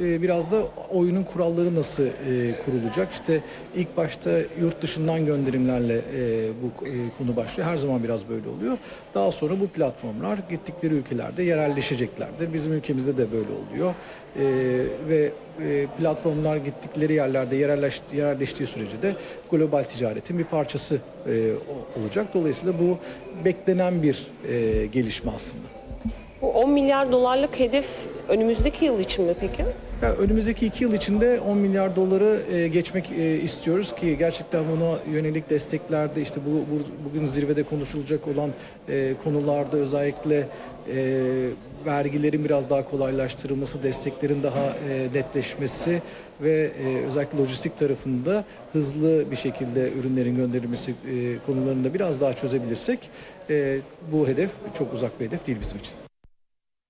biraz da oyunun kuralları nasıl kurulacak? İşte ilk başta yurt dışından gönderimlerle bu konu başlıyor. Her zaman biraz böyle oluyor. Daha sonra bu platformlar gittikleri ülkelerde yerelleşeceklerdir. Bizim ülkemizde de böyle oluyor. Ve platformlar gittikleri yerlerde yerelleştiği sürece de global ticaretin bir parçası olacak. Dolayısıyla bu beklenen bir gelişme aslında. Bu 10 milyar dolarlık hedef önümüzdeki yıl için mi peki? Ya önümüzdeki 2 yıl içinde 10 milyar doları geçmek istiyoruz ki gerçekten buna yönelik desteklerde işte bugün zirvede konuşulacak olan konularda özellikle vergilerin biraz daha kolaylaştırılması, desteklerin daha netleşmesi ve özellikle lojistik tarafında hızlı bir şekilde ürünlerin gönderilmesi konularında biraz daha çözebilirsek bu hedef çok uzak bir hedef değil bizim için.